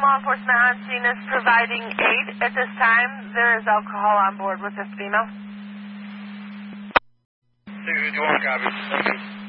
law enforcement on scene is providing aid. At this time, there is alcohol on board with this female. 651 copy.